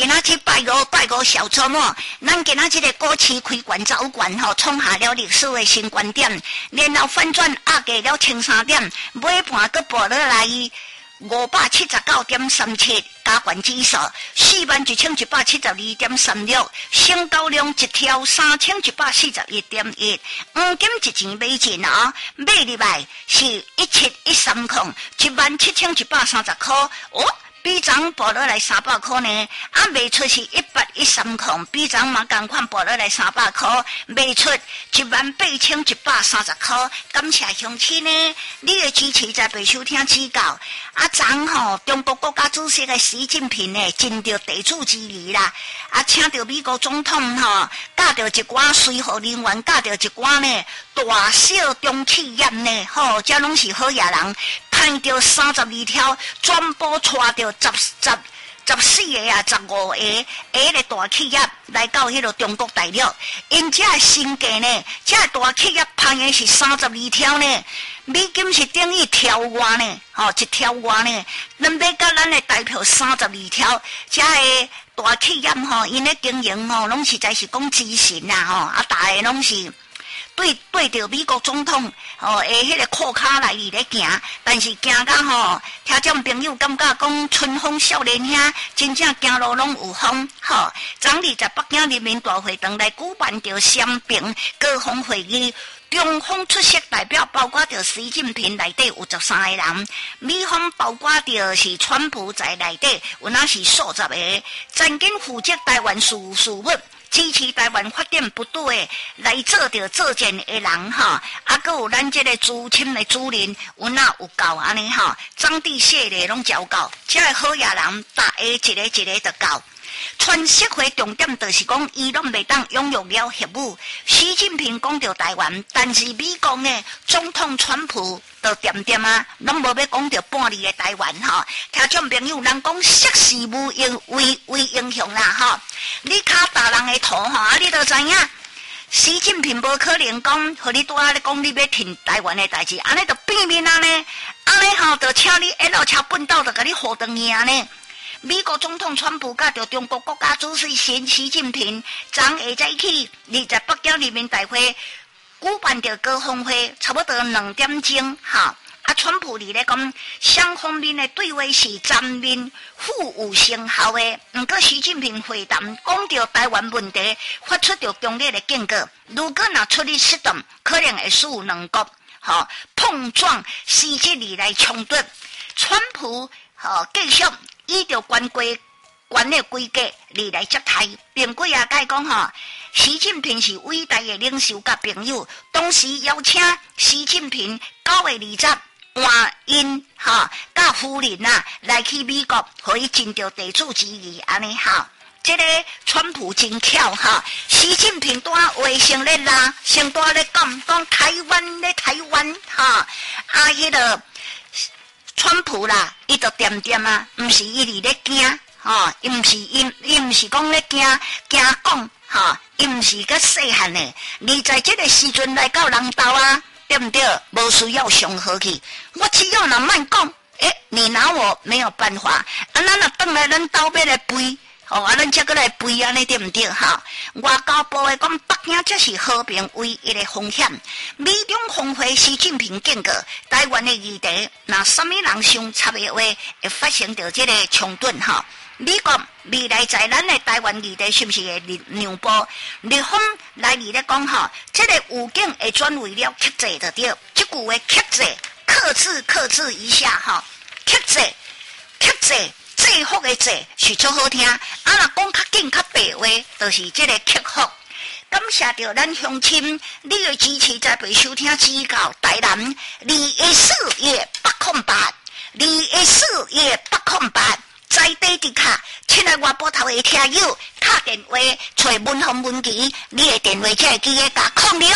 今仔日拜五小周末，咱今仔日的股市开悬走悬吼，创下了历史的新高点，然后反转压价了1,300点，尾盘佫报落来579.37，加权指数41172.36，成交量一条3141.1，黄金一钱买进哦，买入来是17130，17130块哦。比昨报落来300块呢，卖出是113比昨嘛同款报落来300块，卖出18130块。感谢乡亲呢，你的支持在被收听指教。昨中国国家主席的习近平呢，尽着地主之谊啦，请着美国总统教着一寡随和人员，教着一寡呢大小中企业呢，这拢是好野人。看到32条，全部带着14个15个的大企业来到迄个中国大陆，因这身价呢，这大企业攀的是32条呢，美金是等于条外呢，一条外呢，咱买甲咱的台票32条，这个大企业因咧经营拢实在是讲之神啦，大家拢是。对着美国总统迄个裤卡来咧行，但是行到听众朋友感觉讲春风少年兄，真正行路拢有风昨日在北京人民大会堂来举办着双边高峰会议。中方出席代表包括着习近平内底有13个人，美方包括着是川普在内底有那是数十个，曾经负责台湾事务支持台湾发展不对来做战的人还有咱这个资深的主任有哪有够安尼张地谢的拢交够，这个好野人大家一个就够。全社会重点就是讲，伊拢袂当拥有了核武。习近平讲到台湾，但是美国呢，总统川普就点拢无要讲到半里的台湾听众朋友，人讲涉事无为英雄啦你卡大人的头你就知影。习近平无可能讲，和你拄仔咧讲你要挺台湾的代志，安尼就变面安尼就请你一路车奔到就甲你护长赢呢。美国总统川普甲着中国国家主席习近平，昨下早起在北京人民大会举办着高峰会，差不多2点钟川普咧讲，双方面的对话是全面互有成效的。不过习近平会谈讲到台湾问题，发出着强烈的警告，如果处理失当，可能会使两国碰撞实质里来冲突。川普继续依照权的规格来接待，并几啊解讲习近平是伟大的领袖甲朋友，当时邀请习近平9月20换因甲夫人来去美国，互伊尽着地主之谊安尼这个川普真巧习近平在话声咧拉，先在咧讲台湾迄个川普啦，伊就点毋是伊伫咧惊伊毋是讲咧惊讲伊毋是个细汉诶，你在这个时阵来到人道对不对？无需要上好去，我只要若慢讲，你拿我没有办法，咱若转来咱斗要来背，咱才过来背安尼对不对外交部的讲，北京这是和平唯一的风险。美中峰会，习近平警告台湾的议题，那什么人想插的话，会发生着这个冲突美国未来在咱的台湾议题是不是会让步？日方来咧讲这个武警会转为了克制的对，这句话克制一下克制制服的制是最好听，若讲较紧较白话，就是这个克服。感谢着咱乡亲，你的支持在被收听指教台南214夜808，214夜808。在地的卡，请来我波头的听友，打电话找文宏文琪，你的电话才会记得甲控了。